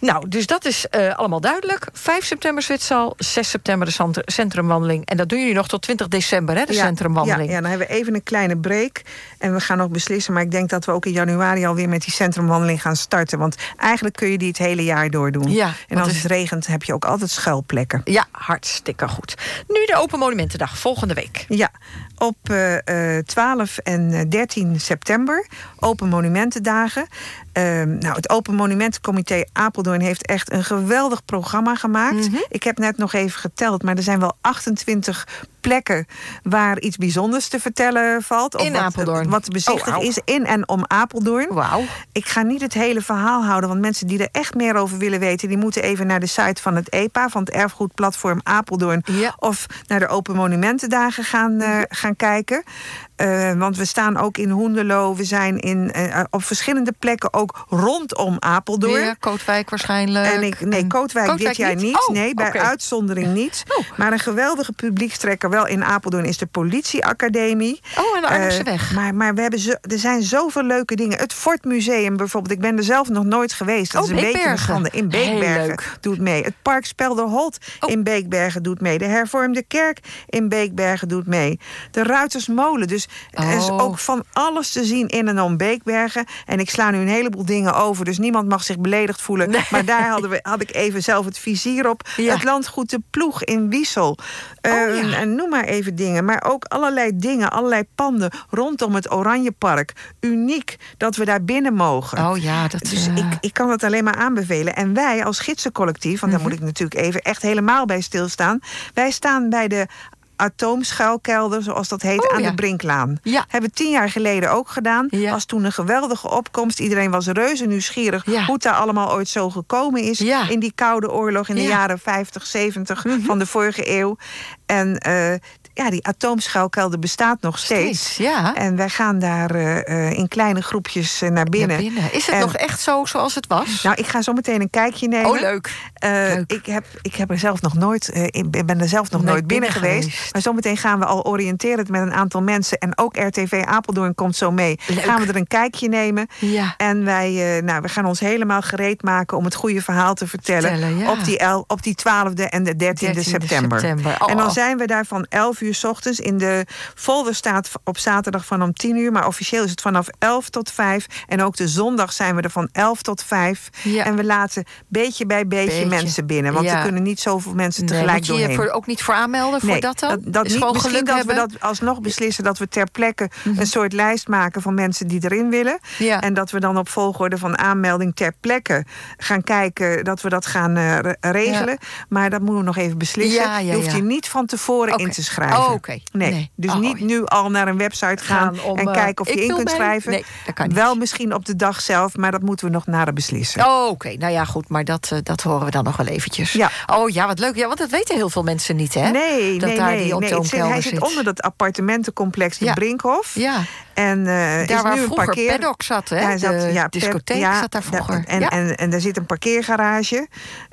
Nou, dus dat is allemaal duidelijk. 5 september Zwitserland, 6 september de centrumwandeling. En dat doen jullie nog tot 20 december, hè, de centrumwandeling. Ja, dan hebben we even een kleine break. En we gaan nog beslissen, maar ik denk dat we ook in januari alweer met die centrumwandeling gaan starten. Want eigenlijk kun je die het hele jaar door doen. Ja, en als het regent heb je ook altijd schuilplekken. Ja, hartstikke goed. Nu de Open Monumentendag, volgende week. Ja, op 12 en 13 september, Open Monumentendagen. Het Open Monumentencomité Apeldoorn heeft echt een geweldig programma gemaakt. Mm-hmm. Ik heb net nog even geteld, maar er zijn wel 28 plekken waar iets bijzonders te vertellen valt. In Apeldoorn. Wat te bezichtigen is in en om Apeldoorn. Wauw. Ik ga niet het hele verhaal houden, want mensen die er echt meer over willen weten, die moeten even naar de site van het EPA, van het Erfgoedplatform Apeldoorn. Ja. Of naar de Open Monumentendagen gaan kijken. Want we staan ook in Hoenderloo. We zijn op verschillende plekken ook rondom Apeldoorn. Ja, Kootwijk waarschijnlijk. Kootwijk dit jaar niet. Oh, bij uitzondering niet. Oh. Maar een geweldige publiekstrekker wel in Apeldoorn is de politieacademie. Oh, en de Arnhemseweg. Maar er zijn zoveel leuke dingen. Het Fortmuseum bijvoorbeeld. Ik ben er zelf nog nooit geweest. Dat is een beetje een schande. In Beekbergen doet mee. Het Park Spelderholt in Beekbergen doet mee. De Hervormde Kerk in Beekbergen doet mee. De Ruitersmolen. Dus er is ook van alles te zien in en om Beekbergen. En ik sla nu een heleboel dingen over, dus niemand mag zich beledigd voelen. Nee. Maar daar had ik even zelf het vizier op. Ja. Het landgoed De Ploeg in Wiesel. En noem maar even dingen. Maar ook allerlei dingen, allerlei panden rondom het Oranjepark. Uniek dat we daar binnen mogen. Oh ja, dus ik kan het alleen maar aanbevelen. En wij als gidsencollectief, want daar moet ik natuurlijk even echt helemaal bij stilstaan. Wij staan bij de atoomschuilkelder, zoals dat heet, aan de Brinklaan. Ja. Hebben we 10 jaar geleden ook gedaan. Ja. Was toen een geweldige opkomst. Iedereen was reuze nieuwsgierig hoe het daar allemaal ooit zo gekomen is. Ja. In die Koude Oorlog in de jaren 50, 70 van de vorige eeuw. En die atoomschuilkelder bestaat nog steeds. Ja. En wij gaan daar in kleine groepjes naar binnen. Is het nog echt zo zoals het was? Nou, ik ga zo meteen een kijkje nemen. Oh, leuk. Ik heb er zelf nog nooit, ben er zelf nog nooit binnen geweest. Maar zometeen gaan we al oriënteren met een aantal mensen. En ook RTV Apeldoorn komt zo mee. Leuk. Gaan we er een kijkje nemen. Ja. En we gaan ons helemaal gereed maken om het goede verhaal te vertellen. Op die 12e en de 13e september. En dan zijn we daar van 11 uur 's ochtends. In de folder staat op zaterdag van 10 uur. Maar officieel is het vanaf 11 tot 5. En ook de zondag zijn we er van 11 tot 5. Ja. En we laten beetje bij beetje mensen binnen. Want er kunnen niet zoveel mensen tegelijk doorheen. Moet je ook niet voor aanmelden voor dat dan? Dat is niet. Misschien dat we dat alsnog beslissen dat we ter plekke een soort lijst maken van mensen die erin willen. Ja. En dat we dan op volgorde van aanmelding ter plekke gaan kijken dat we dat gaan regelen. Ja. Maar dat moeten we nog even beslissen. Je hoeft je niet van tevoren in te schrijven. Nee. Dus niet nu al naar een website gaan en kijken of je in kunt schrijven. Nee, dat kan niet. Wel misschien op de dag zelf, maar dat moeten we nog nader beslissen. Oké. Nou ja, goed, maar dat horen we dan nog wel eventjes. Ja. Oh ja, wat leuk. Ja, want dat weten heel veel mensen niet, hè? Nee. Hij zit onder dat appartementencomplex de Brinkhof. Ja. En daar is waar nu vroeger een Paddock zat, hè? De discotheek zat daar vroeger. En daar zit een parkeergarage.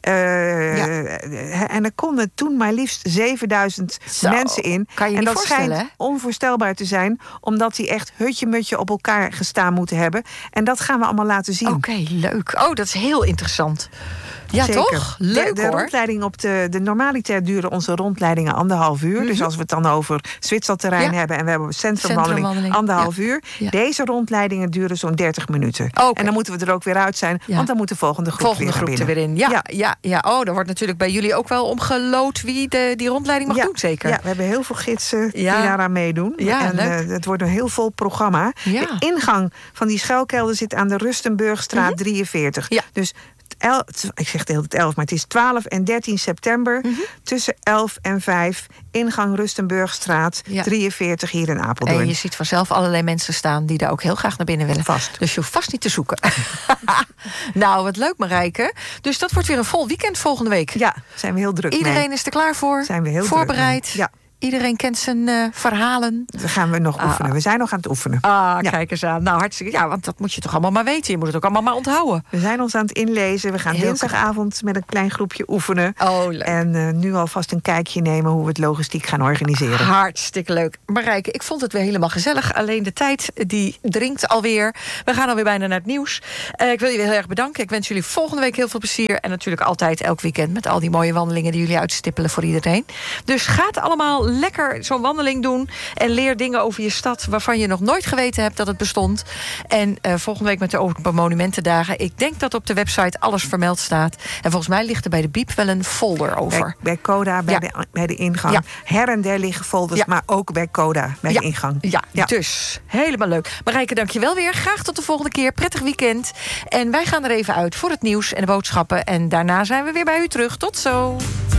En er konden toen maar liefst 7000 mensen in. Kan je en niet dat schijnt onvoorstelbaar te zijn, omdat die echt hutje-mutje op elkaar gestaan moeten hebben. En dat gaan we allemaal laten zien. Oké, leuk. Oh, dat is heel interessant. Ja, zeker. Toch? Leuk de rondleiding op de normaliter duren onze rondleidingen 1,5 uur. Dus als we het dan over Zwitserterrein hebben en we hebben centrumwandeling 1,5 uur. Ja. Deze rondleidingen duren zo'n 30 minuten. Okay. En dan moeten we er ook weer uit zijn, want dan moet de volgende groep er weer in. Ja. Oh, er wordt natuurlijk bij jullie ook wel omgeloot wie die rondleiding mag doen, zeker? Ja, we hebben heel veel gidsen die daaraan meedoen. Ja, en het wordt een heel vol programma. Ja. De ingang van die schuilkelder zit aan de Rustenburgstraat 43. Ja. Dus ik zeg de hele tijd 11, maar het is 12 en 13 september. Tussen 11 en 5. Ingang Rustenburgstraat 43 hier in Apeldoorn. En je ziet vanzelf allerlei mensen staan die daar ook heel graag naar binnen willen. Vast. Dus je hoeft vast niet te zoeken. Nou, wat leuk, Marijke. Dus dat wordt weer een vol weekend volgende week. Ja, zijn we heel druk Iedereen is er klaar voor. Zijn we heel voorbereid. Druk mee. Ja. Iedereen kent zijn verhalen. Dan gaan we nog oefenen. We zijn nog aan het oefenen. Kijk eens aan. Nou, hartstikke. Ja, want dat moet je toch allemaal maar weten. Je moet het ook allemaal maar onthouden. We zijn ons aan het inlezen. We gaan dinsdagavond met een klein groepje oefenen. Leuk. En nu alvast een kijkje nemen hoe we het logistiek gaan organiseren. Hartstikke leuk. Marijke, ik vond het weer helemaal gezellig. Alleen de tijd die dringt alweer. We gaan alweer bijna naar het nieuws. Ik wil jullie heel erg bedanken. Ik wens jullie volgende week heel veel plezier. En natuurlijk altijd elk weekend met al die mooie wandelingen die jullie uitstippelen voor iedereen. Dus gaat allemaal lekker zo'n wandeling doen. En leer dingen over je stad waarvan je nog nooit geweten hebt dat het bestond. En volgende week met de Open Monumentendagen. Ik denk dat op de website alles vermeld staat. En volgens mij ligt er bij de Biep wel een folder over. Bij Coda, bij de ingang. Ja. Her en der liggen folders, maar ook bij Coda, bij de ingang. Ja, dus helemaal leuk. Marijke, dank je wel weer. Graag tot de volgende keer. Prettig weekend. En wij gaan er even uit voor het nieuws en de boodschappen. En daarna zijn we weer bij u terug. Tot zo.